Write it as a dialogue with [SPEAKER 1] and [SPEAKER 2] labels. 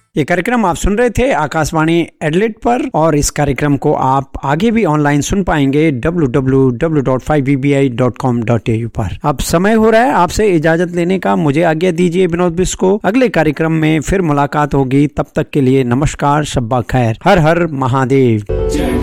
[SPEAKER 1] ये कार्यक्रम आप सुन रहे थे आकाशवाणी एडलेट पर, और इस कार्यक्रम को आप आगे भी ऑनलाइन सुन पाएंगे www.5vbi.com.au पर। अब समय हो रहा है आपसे इजाजत लेने का, मुझे आज्ञा दीजिए विनोद बिस्को को। अगले कार्यक्रम में फिर मुलाकात होगी, तब तक के लिए नमस्कार, शब्बा खैर, हर हर महादेव।